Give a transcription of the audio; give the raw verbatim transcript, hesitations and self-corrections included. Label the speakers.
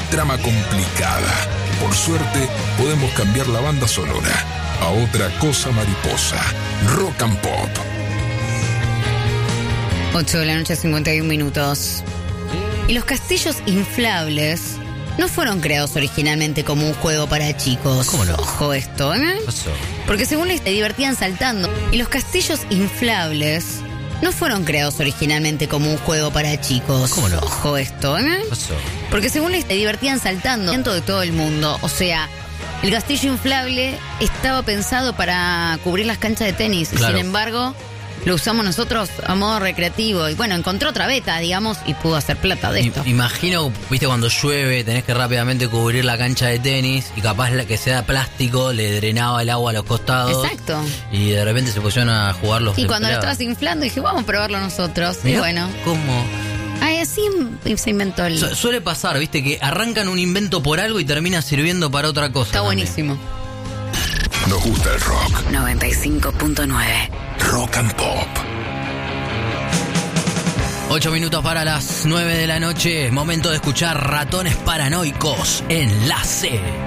Speaker 1: trama complicada. Por suerte, podemos cambiar la banda sonora a otra cosa mariposa. Rock and Pop.
Speaker 2: ocho de la noche, cincuenta y un minutos. Y los castillos inflables no fueron creados originalmente como un juego para chicos.
Speaker 3: ¿Cómo no?
Speaker 2: Ojo esto, ¿eh?
Speaker 3: ¿Qué pasó?
Speaker 2: Porque según les se divertían saltando. Y los castillos inflables no fueron creados originalmente como un juego para chicos.
Speaker 3: ¿Cómo no?
Speaker 2: Ojo esto, ¿eh?
Speaker 3: ¿Qué pasó?
Speaker 2: Porque según les se divertían saltando dentro de todo el mundo. O sea, el castillo inflable estaba pensado para cubrir las canchas de tenis.
Speaker 3: Claro.
Speaker 2: Sin embargo, lo usamos nosotros a modo recreativo. Y bueno, encontró otra beta, digamos, y pudo hacer plata de esto.
Speaker 3: I- Imagino, viste, cuando llueve tenés que rápidamente cubrir la cancha de tenis y capaz la que sea plástico le drenaba el agua a los costados.
Speaker 2: Exacto.
Speaker 3: Y de repente se pusieron a jugar los
Speaker 2: Y cuando lo
Speaker 3: empleados.
Speaker 2: estabas inflando dije, vamos a probarlo nosotros.
Speaker 3: Mirá
Speaker 2: Y bueno,
Speaker 3: ¿Cómo?
Speaker 2: ay, así se inventó el...
Speaker 3: Su- suele pasar, viste, que arrancan un invento por algo y termina sirviendo para otra cosa.
Speaker 2: Está
Speaker 3: también.
Speaker 2: buenísimo.
Speaker 1: Nos gusta el rock.
Speaker 2: noventa y cinco punto nueve.
Speaker 1: Rock and Pop.
Speaker 3: Ocho minutos para las nueve de la noche. Momento de escuchar Ratones Paranoicos en la C.